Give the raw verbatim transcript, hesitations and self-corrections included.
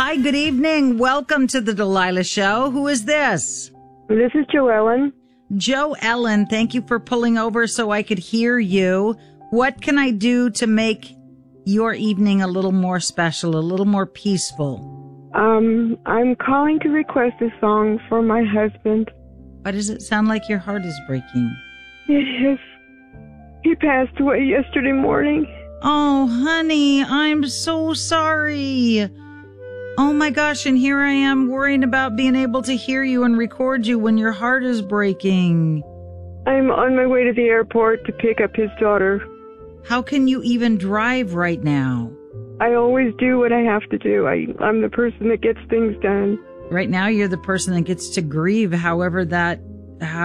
Hi, good evening. Welcome to the Delilah Show. Who is this? This is Joellen. Joe Ellen, thank you for pulling over so I could hear you. What can I do to make your evening a little more special, a little more peaceful? Um, I'm calling to request a song for my husband. Why does it sound like your heart is breaking? Yes. He passed away yesterday morning. Oh, honey, I'm so sorry. Oh my gosh, and here I am worrying about being able to hear you and record you when your heart is breaking. I'm on my way to the airport to pick up his daughter. How can you even drive right now? I always do what I have to do. I, I'm the person that gets things done. Right now, you're the person that gets to grieve, however that, how